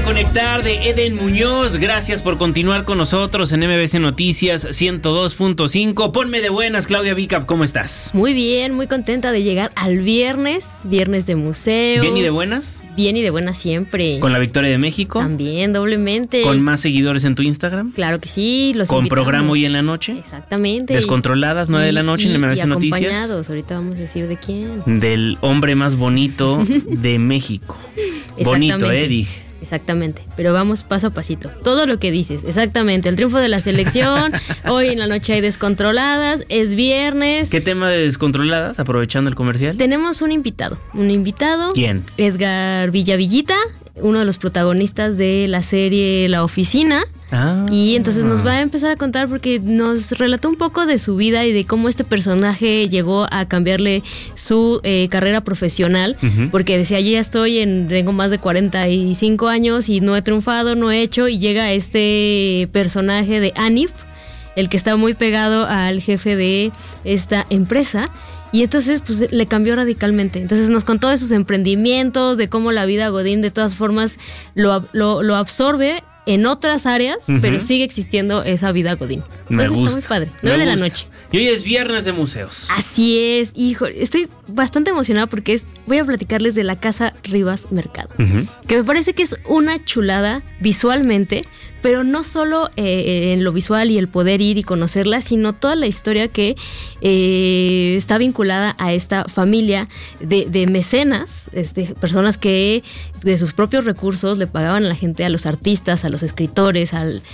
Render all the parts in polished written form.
Conectar de Eden Muñoz. Gracias por continuar con nosotros en MBC Noticias 102.5. Ponme de buenas, Claudia Vicap, ¿cómo estás? Muy bien, muy contenta de llegar al viernes de museo. ¿Bien y de buenas? Bien y de buenas siempre. ¿Con la victoria de México? También, doblemente. ¿Con más seguidores en tu Instagram? Claro que sí, los ¿Con invitamos. programa hoy en la noche? Exactamente. ¿Descontroladas, 9 de la noche en MBC Noticias? Acompañados, ahorita vamos a decir de quién. Del hombre más bonito de México. Bonito, dije. Exactamente, pero vamos paso a pasito. Todo lo que dices, exactamente. El triunfo de la selección. Hoy en la noche hay Descontroladas. Es viernes. ¿Qué tema de Descontroladas? Aprovechando el comercial. Tenemos un invitado. ¿Quién? Edgar Villavillita, uno de los protagonistas de la serie La Oficina. Y entonces nos va a empezar a contar porque nos relató un poco de su vida y de cómo este personaje llegó a cambiarle su carrera profesional, porque decía, yo ya tengo más de 45 años y no he triunfado, no he hecho, y llega este personaje de Anif, el que está muy pegado al jefe de esta empresa. Y entonces pues le cambió radicalmente. Entonces nos contó de sus emprendimientos, de cómo la vida godín de todas formas lo absorbe en otras áreas, pero sigue existiendo esa vida godín. Entonces Me gusta. Está muy padre. 9 de la noche. Y hoy es viernes de museos. Así es. Hijo, estoy bastante emocionada porque voy a platicarles de la Casa Rivas Mercado, que me parece que es una chulada visualmente, pero no solo en lo visual y el poder ir y conocerla, sino toda la historia que está vinculada a esta familia de mecenas, personas que de sus propios recursos le pagaban a la gente, a los artistas, a los escritores,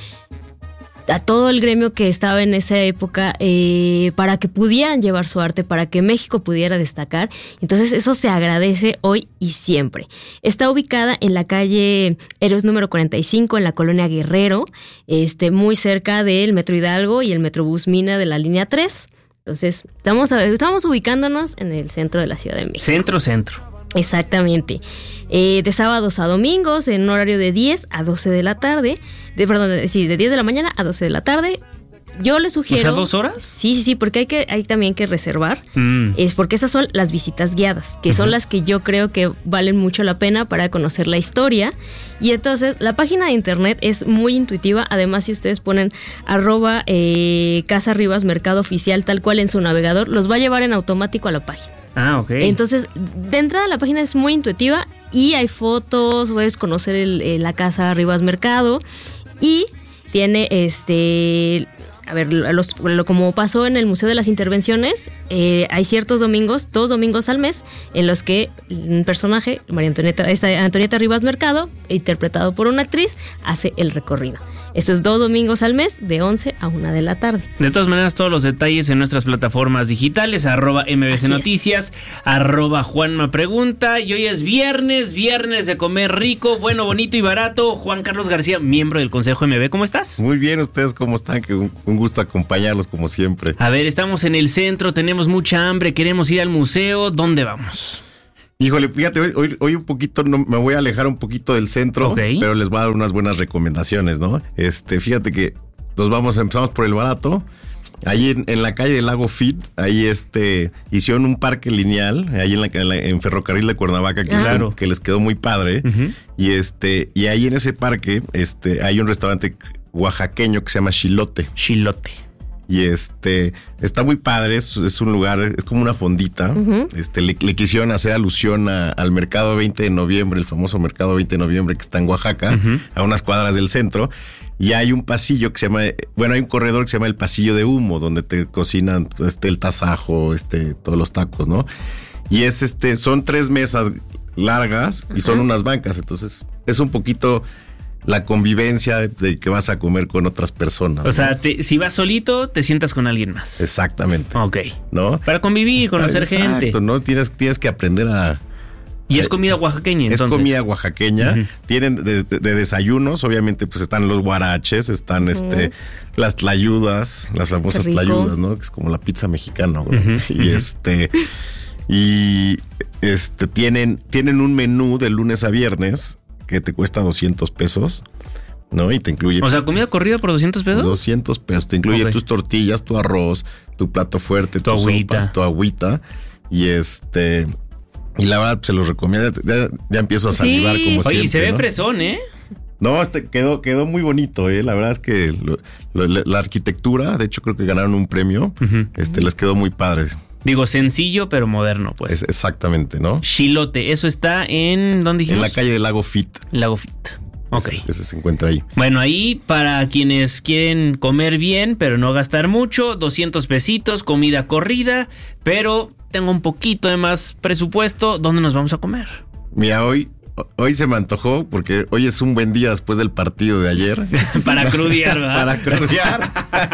a todo el gremio que estaba en esa época para que pudieran llevar su arte, para que México pudiera destacar. Entonces eso se agradece hoy y siempre. Está ubicada en la calle Héroes número 45 en la colonia Guerrero, muy cerca del Metro Hidalgo y el Metrobús Mina de la línea 3. Entonces estamos ubicándonos en el centro de la Ciudad de México. Centro. Exactamente. De sábados a domingos en un horario de 10 a 12 de la tarde. De 10 de la mañana a 12 de la tarde. Yo les sugiero... ¿O sea, 2 horas? Sí, porque hay también que reservar. Es porque esas son las visitas guiadas, que son las que yo creo que valen mucho la pena para conocer la historia. Y entonces, la página de internet es muy intuitiva. Además, si ustedes ponen @Casa Rivas Mercado Oficial tal cual en su navegador, los va a llevar en automático a la página. Ok. Entonces, de entrada la página es muy intuitiva y hay fotos, puedes conocer la Casa Rivas Mercado y tiene como pasó en el Museo de las Intervenciones, hay ciertos domingos, 2 domingos al mes, en los que un personaje, Antonieta Rivas Mercado, interpretado por una actriz, hace el recorrido. Esto es 2 domingos al mes, de 11 a 1 de la tarde. De todas maneras, todos los detalles en nuestras plataformas digitales, @MBC Noticias, @Juanma Pregunta. Y hoy es viernes de comer rico, bueno, bonito y barato. Juan Carlos García, miembro del Consejo MB, ¿cómo estás? Muy bien, ¿ustedes cómo están? Que un gusto acompañarlos como siempre. A ver, estamos en el centro, tenemos mucha hambre, queremos ir al museo, ¿dónde vamos? Híjole, fíjate, hoy un poquito me voy a alejar un poquito del centro, pero les voy a dar unas buenas recomendaciones, ¿no? Fíjate que empezamos por el barato. Ahí en la calle del Lago Fit, ahí hicieron un parque lineal, ahí en Ferrocarril de Cuernavaca, que les quedó muy padre. Y ahí en ese parque, hay un restaurante oaxaqueño que se llama Chilote. Y está muy padre, es un lugar, es como una fondita. Le quisieron hacer alusión al mercado 20 de noviembre, el famoso mercado 20 de noviembre que está en Oaxaca, a unas cuadras del centro. Y hay un pasillo que se llama, hay un corredor que se llama el pasillo de humo, donde te cocinan el tasajo, todos los tacos, ¿no? Y son 3 mesas largas y son unas bancas, entonces es un poquito la convivencia de que vas a comer con otras personas. O sea, si vas solito, te sientas con alguien más. Exactamente. Ok. ¿No? Para convivir, conocer gente. Exacto, ¿no? Tienes que aprender a... Y es comida oaxaqueña, entonces. Es comida oaxaqueña. Tienen de desayunos, obviamente, pues están los guaraches, están las tlayudas, las famosas tlayudas, ¿no? Que es como la pizza mexicana, ¿no? Y tienen un menú de lunes a viernes que te cuesta 200 pesos, ¿no? Y te incluye... O sea, comida corrida por 200 pesos. 200 pesos. Te incluye tus tortillas, tu arroz, tu plato fuerte, tu agüita. Sopa, tu agüita. Y y la verdad, se los recomiendo. Ya empiezo a salivar como siempre. Oye, y se ve ¿no? fresón, ¿eh? No, quedó muy bonito, La verdad es que la arquitectura, de hecho creo que ganaron un premio, les quedó muy padre. Digo, sencillo pero moderno, pues. Exactamente, ¿no? Chilote, eso está en... ¿Dónde dijimos? En la calle del Lago Fit. Lago Fit. Ok. Ese se encuentra ahí. Bueno, ahí para quienes quieren comer bien, pero no gastar mucho, 200 pesitos, comida corrida, pero tengo un poquito de más presupuesto. ¿Dónde nos vamos a comer? Mira, hoy se me antojó porque hoy es un buen día después del partido de ayer. Para crudear, ¿verdad? Para crudear.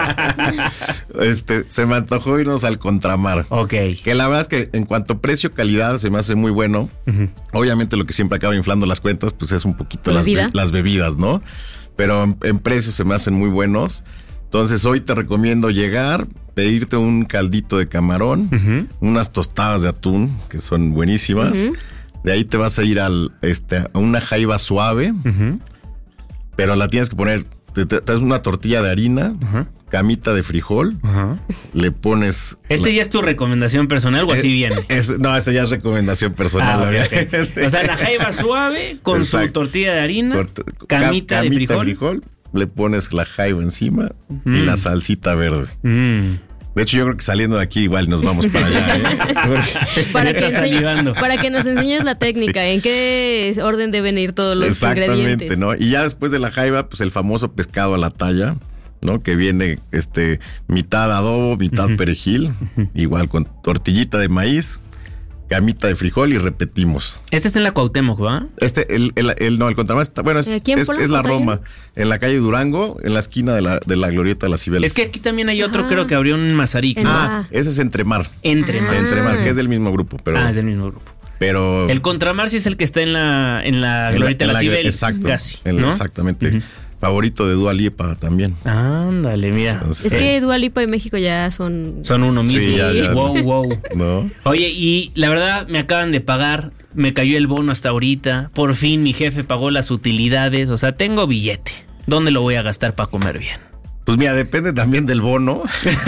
Se me antojó irnos al Contramar. Ok. Que la verdad es que en cuanto a precio-calidad se me hace muy bueno. Obviamente lo que siempre acaba inflando las cuentas pues es un poquito las bebidas, ¿no? Pero en precio se me hacen muy buenos. Entonces hoy te recomiendo llegar, pedirte un caldito de camarón, unas tostadas de atún que son buenísimas. De ahí te vas a ir a una jaiba suave, pero la tienes que poner, te das una tortilla de harina, camita de frijol, le pones... ¿Ya es tu recomendación personal o así viene? No, esa ya es recomendación personal. Okay. O sea, la jaiba suave con su tortilla de harina, camita de frijol. Le pones la jaiba encima y la salsita verde. De hecho, yo creo que saliendo de aquí igual nos vamos para allá, para que nos enseñes la técnica, en qué orden deben ir todos los ingredientes. ¿No? Y ya después de la jaiba, pues el famoso pescado a la talla, ¿no? Que viene mitad adobo, mitad perejil, igual con tortillita de maíz, camita de frijol y repetimos. Este está en la Cuauhtémoc, ¿va? El Contramar está, bueno, es la Roma, en la calle Durango, en la esquina de la glorieta de las Cibeles. Es que aquí también hay otro, creo que abrió un Mazarik. Ese es Entremar. Entremar, que es del mismo grupo, pero. Es del mismo grupo. Pero el Contramar sí es el que está en la glorieta de las Cibeles. Exacto. Casi, ¿no? Exactamente. Favorito de Dua Lipa también. Ándale, mira. Entonces, es que Dua Lipa y México ya son uno mismo. Sí, ya. Wow. ¿No? Oye, y la verdad me acaban de pagar, me cayó el bono hasta ahorita. Por fin mi jefe pagó las utilidades. O sea, tengo billete. ¿Dónde lo voy a gastar para comer bien? Pues mira, depende también del bono.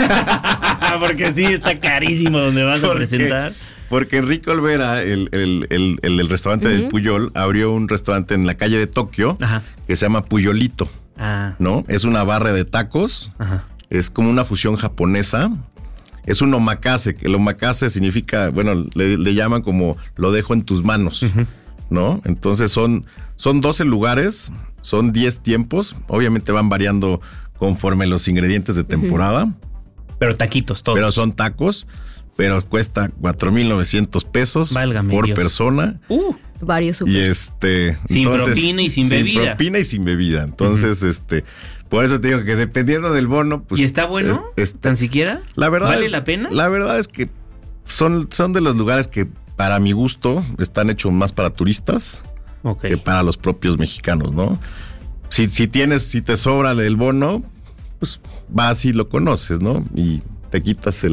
Porque sí, está carísimo donde vas a presentar. Porque Enrique Olvera, el restaurante del Puyol, abrió un restaurante en la calle de Tokio que se llama Puyolito, ¿no? Es una barra de tacos, es como una fusión japonesa, es un omakase, que el omakase significa, bueno, le llaman como lo dejo en tus manos, ¿no? Entonces son 12 lugares, son 10 tiempos, obviamente van variando conforme los ingredientes de temporada. Pero taquitos todos. Pero son tacos. Pero cuesta 4,900 pesos. Válgame por Dios. Persona. Varios super. Y sin propina y sin bebida. Sin propina y sin bebida. Entonces, por eso te digo que dependiendo del bono, pues. ¿Y está bueno? ¿Tan siquiera? La verdad ¿Vale la pena? La verdad es que son de los lugares que, para mi gusto, están hechos más para turistas que para los propios mexicanos, ¿no? Si te sobra el bono, pues vas y lo conoces, ¿no? Y te quitas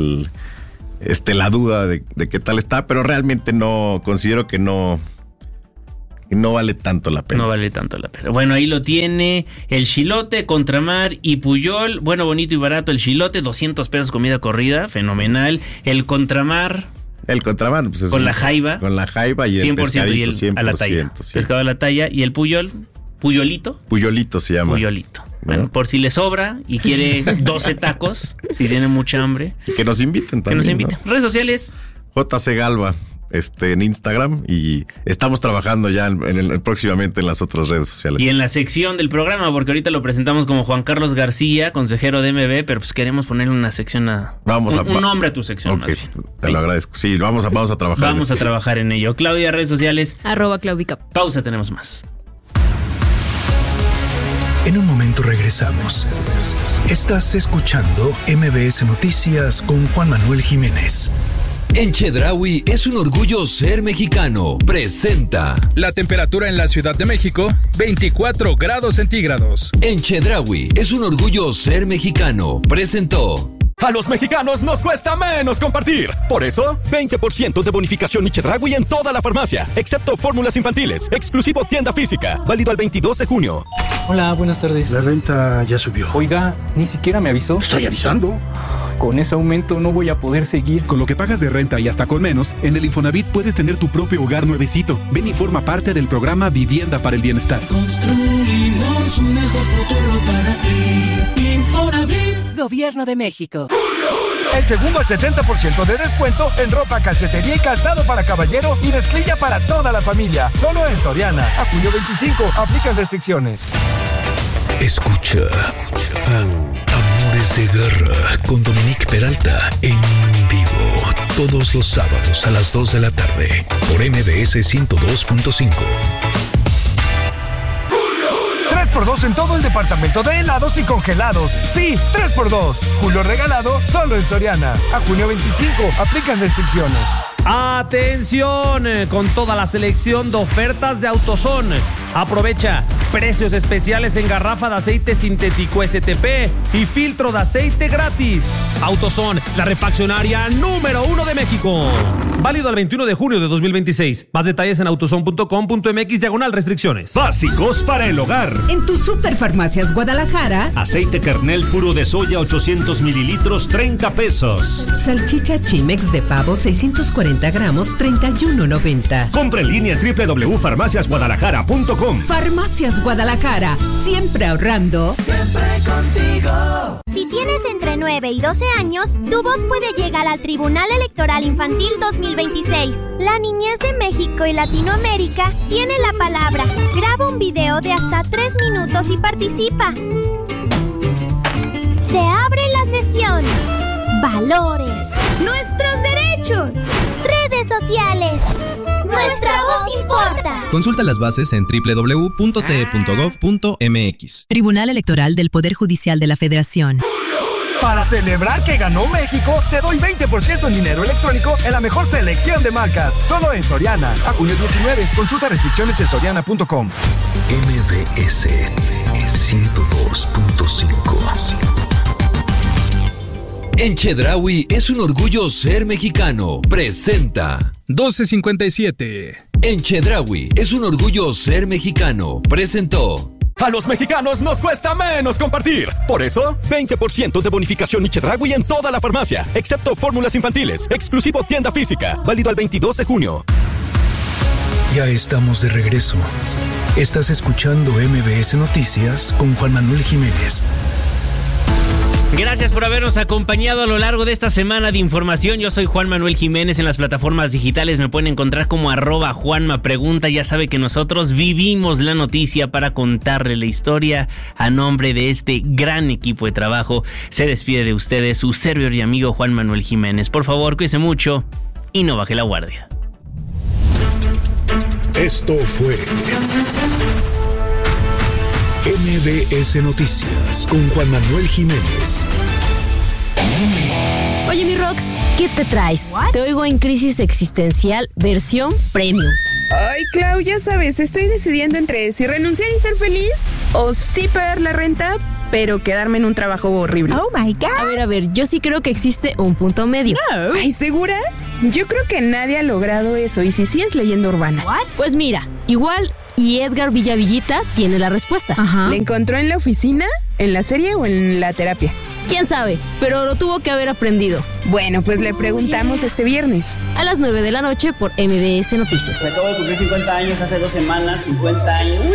la duda de qué tal está, pero realmente no considero que no vale tanto la pena. No vale tanto la pena. Bueno, ahí lo tiene el Chilote, Contramar y Puyol. Bueno, bonito y barato el Chilote, 200 pesos comida corrida, fenomenal. El Contramar, pues es con la jaiba. Con la jaiba y el 100% pescadito, y el 100%, a la talla. Sí. Pescado a la talla. Y el Puyolito. Puyolito se llama. Puyolito. Bueno, por si le sobra y quiere 12 tacos, si tiene mucha hambre. Y que nos inviten también. ¿No? Redes sociales. JC Galva, en Instagram, y estamos trabajando ya próximamente en las otras redes sociales. Y en la sección del programa, porque ahorita lo presentamos como Juan Carlos García, consejero de MB, pero pues queremos ponerle una sección un nombre a tu sección. Okay, te lo agradezco. Sí, vamos a trabajar. Vamos a trabajar en ello. Claudia, redes sociales. @Claudicap. Pausa, tenemos más. En un momento regresamos. Estás escuchando MBS Noticias con Juan Manuel Jiménez. En Chedraui es un orgullo ser mexicano. Presenta. La temperatura en la Ciudad de México, 24 grados centígrados. En Chedraui es un orgullo ser mexicano. Presentó. A los mexicanos nos cuesta menos compartir. Por eso, 20% de bonificación y Chedraui en toda la farmacia, excepto fórmulas infantiles. Exclusivo tienda física. Válido al 22 de junio. Hola, buenas tardes. La renta ya subió. Oiga, ni siquiera me avisó. Estoy avisando. Con ese aumento no voy a poder seguir. Con lo que pagas de renta y hasta con menos, en el Infonavit puedes tener tu propio hogar nuevecito. Ven y forma parte del programa Vivienda para el Bienestar. Construimos Gobierno de México. El segundo al 70% de descuento en ropa, calcetería y calzado para caballero y mezclilla para toda la familia. Solo en Soriana. A julio 25. Aplican restricciones. Escucha Amores de Garra con Dominique Peralta en vivo todos los sábados a las 2 de la tarde por MBS 102.5. 3x2 en todo el departamento de helados y congelados. Sí, 3x2. Julio regalado solo en Soriana. A junio 25. Aplican restricciones. Atención, con toda la selección de ofertas de AutoZone. Aprovecha precios especiales en garrafa de aceite sintético STP y filtro de aceite gratis. AutoZone, la refaccionaria número 1 de México. Válido al 21 de junio de 2026. Más detalles en autozone.com.mx/restricciones. Básicos para el hogar. En tu Superfarmacias Guadalajara. Aceite kernel puro de soya 800 mililitros, 30 pesos. Salchicha Chimex de pavo 640 gramos, 31.90. Compra en línea www.farmaciasguadalajara.com. Farmacias Guadalajara, siempre ahorrando. Siempre contigo. Si tienes entre 9 y 12 años, tu voz puede llegar al Tribunal Electoral Infantil 2026. La niñez de México y Latinoamérica tiene la palabra. Graba un video de hasta 3 minutos y participa. Se abre la sesión. Valores. Nuestros derechos. Redes sociales. Nuestra voz importa. Consulta las bases en www.te.gov.mx. Tribunal Electoral del Poder Judicial de la Federación. Para celebrar que ganó México, te doy 20% en dinero electrónico en la mejor selección de marcas. Solo en Soriana. A junio 19. Consulta restricciones en soriana.com. MBS 102.5. En Chedraui es un orgullo ser mexicano. Presenta 12:57. En Chedraui es un orgullo ser mexicano. Presentó. A los mexicanos nos cuesta menos compartir. Por eso, 20% de bonificación y Chedraui en toda la farmacia, excepto fórmulas infantiles. Exclusivo tienda física. Válido al 22 de junio. Ya estamos de regreso. Estás escuchando MBS Noticias con Juan Manuel Jiménez. Gracias por habernos acompañado a lo largo de esta semana de información. Yo soy Juan Manuel Jiménez. En las plataformas digitales me pueden encontrar como @JuanmaPregunta. Ya sabe que nosotros vivimos la noticia para contarle la historia. A nombre de este gran equipo de trabajo, se despide de ustedes su servidor y amigo Juan Manuel Jiménez. Por favor, cuídese mucho y no baje la guardia. Esto fue MBS Noticias con Juan Manuel Jiménez. Oye, mi Rox, ¿qué te traes? ¿What? Te oigo en Crisis Existencial, versión premium. Ay, Clau, ya sabes, estoy decidiendo entre si renunciar y ser feliz o sí pagar la renta, pero quedarme en un trabajo horrible. Oh my God. A ver, yo sí creo que existe un punto medio. No. Ay, ¿segura? Yo creo que nadie ha logrado eso, y si sí es leyenda urbana. ¿What? Pues mira, igual y Edgar Villavillita tiene la respuesta. Ajá. ¿La encontró en la oficina, en la serie o en la terapia? ¿Quién sabe? Pero lo tuvo que haber aprendido. Bueno, pues le preguntamos este viernes. A las 9 de la noche por MBS Noticias. Acabo de cumplir 50 años hace 2 semanas, 50 años.